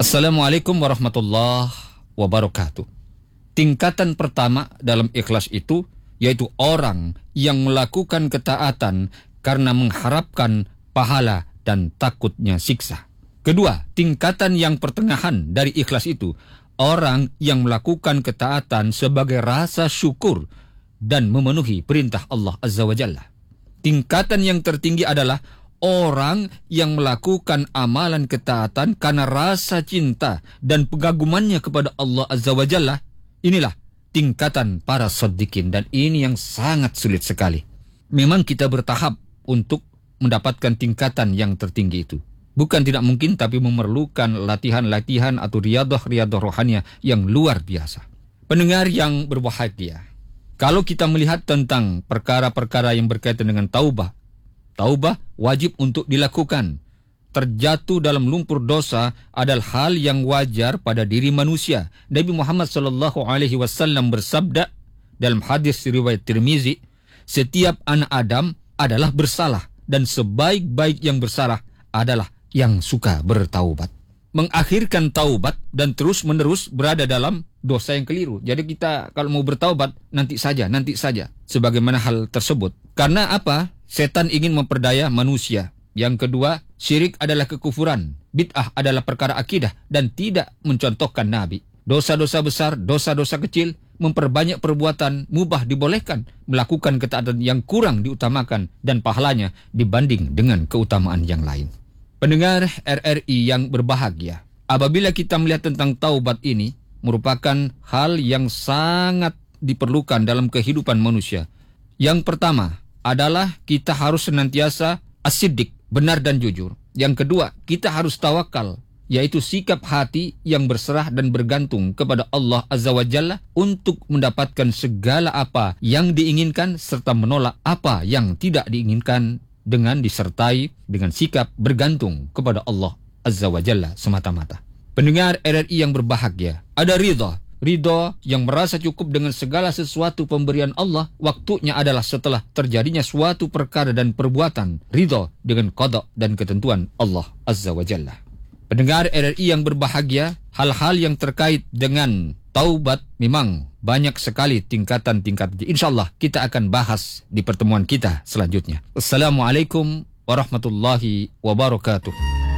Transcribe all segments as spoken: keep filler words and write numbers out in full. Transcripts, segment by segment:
Assalamualaikum warahmatullahi wabarakatuh. Tingkatan pertama dalam ikhlas itu yaitu orang yang melakukan ketaatan karena mengharapkan pahala dan takutnya siksa. Kedua, tingkatan yang pertengahan dari ikhlas itu orang yang melakukan ketaatan sebagai rasa syukur dan memenuhi perintah Allah Azza wa Jalla. Tingkatan yang tertinggi adalah orang yang melakukan amalan ketaatan karena rasa cinta dan pengagumannya kepada Allah Azza wa Jalla. Inilah tingkatan para shodiqin, dan ini yang sangat sulit sekali. Memang kita bertahap untuk mendapatkan tingkatan yang tertinggi itu. Bukan tidak mungkin, tapi memerlukan latihan-latihan atau riadah-riadah rohania yang luar biasa. Pendengar yang berbahagia, kalau kita melihat tentang perkara-perkara yang berkaitan dengan taubah, taubah wajib untuk dilakukan. Terjatuh dalam lumpur dosa adalah hal yang wajar pada diri manusia. Nabi Muhammad sallallahu alaihi wasallam bersabda dalam hadis riwayat Tirmizi, setiap anak Adam adalah bersalah dan sebaik-baik yang bersalah adalah yang suka bertaubat. Mengakhirkan taubat dan terus-menerus berada dalam dosa yang keliru. Jadi kita kalau mau bertaubat nanti saja, nanti saja. Sebagaimana hal tersebut. Karena apa? Setan ingin memperdaya manusia. Yang kedua, syirik adalah kekufuran. Bid'ah adalah perkara akidah dan tidak mencontohkan Nabi. Dosa-dosa besar, dosa-dosa kecil, memperbanyak perbuatan mubah dibolehkan. Melakukan ketaatan yang kurang diutamakan dan pahalanya dibanding dengan keutamaan yang lain. Pendengar R R I yang berbahagia, apabila kita melihat tentang taubat ini merupakan hal yang sangat diperlukan dalam kehidupan manusia. Yang pertama adalah kita harus senantiasa as-siddiq, benar dan jujur. Yang kedua, kita harus tawakal, yaitu sikap hati yang berserah dan bergantung kepada Allah Azza wa Jalla untuk mendapatkan segala apa yang diinginkan serta menolak apa yang tidak diinginkan, dengan disertai dengan sikap bergantung kepada Allah Azza wa Jalla semata-mata. Pendengar R R I yang berbahagia, ada ridha. Ridha yang merasa cukup dengan segala sesuatu pemberian Allah, waktunya adalah setelah terjadinya suatu perkara dan perbuatan. Ridha dengan qada dan ketentuan Allah Azza wa Jalla. Pendengar R R I yang berbahagia, hal-hal yang terkait dengan taubat memang banyak sekali tingkatan-tingkatan. InsyaAllah kita akan bahas di pertemuan kita selanjutnya. Assalamualaikum warahmatullahi wabarakatuh.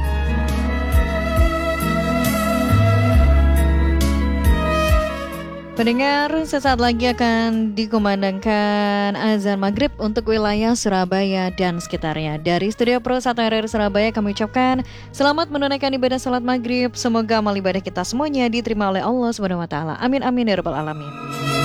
Pendengar, sesaat lagi akan dikumandangkan azan maghrib untuk wilayah Surabaya dan sekitarnya. Dari Studio Pro satu R R Surabaya kami ucapkan selamat menunaikan ibadah salat maghrib. Semoga amal ibadah kita semuanya diterima oleh Allah Subhanahu wa taala. Amin amin ya rabbal alamin.